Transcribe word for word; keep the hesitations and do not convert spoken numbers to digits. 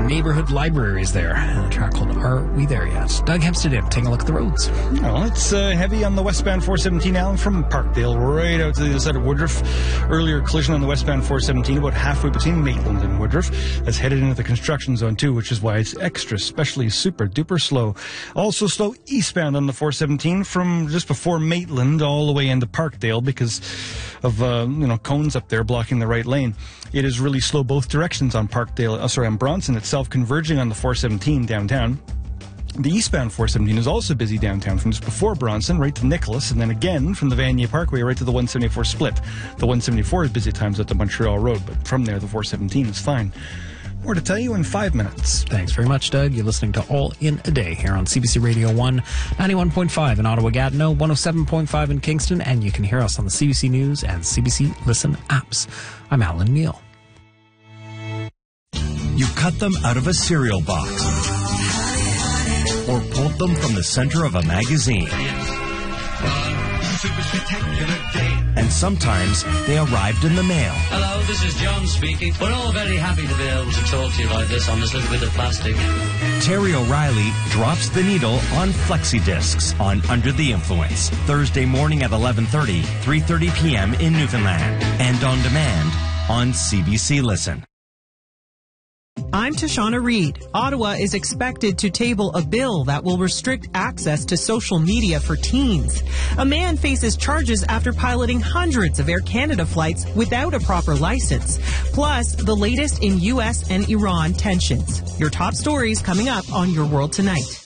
neighborhood libraries there. And a track called Are We There Yet? Doug Hempstead, taking a look at the roads. Well, it's uh, heavy on the westbound four seventeen, Alan, from Parkdale right out to the other side of Woodruff. Earlier collision on the westbound four seventeen about halfway between Maitland and Woodruff. That's headed into the construction zone too, which is why it's extra, especially super duper slow. Also slow eastbound on the four seventeen from just before Maitland all the way into Parkdale because of uh, you know cones up there blocking the right lane. It is really slow both directions on Parkdale, uh, sorry, on Bronson itself, converging on the four seventeen downtown. The eastbound four seventeen is also busy downtown from just before Bronson right to Nicholas, and then again from the Vanier Parkway right to the one seventy-four split. The one seventy-four is busy times at the Montreal Road, but from there the four seventeen is fine. More to tell you in five minutes. Thanks very much, Doug. You're listening to All in a Day here on C B C Radio one, ninety-one point five in Ottawa-Gatineau, one oh seven point five in Kingston, and you can hear us on the C B C News and C B C Listen apps. I'm Alan Neal. You cut them out of a cereal box or pulled them from the center of a magazine. And sometimes they arrived in the mail. Hello, this is John speaking. We're all very happy to be able to talk to you like this on this little bit of plastic. Terry O'Reilly drops the needle on flexi discs on Under the Influence. Thursday morning at eleven thirty, three thirty p.m. in Newfoundland. And on demand on C B C Listen. I'm Tashana Reed. Ottawa is expected to table a bill that will restrict access to social media for teens. A man faces charges after piloting hundreds of Air Canada flights without a proper license. Plus, the latest in U S and Iran tensions. Your top stories coming up on Your World Tonight.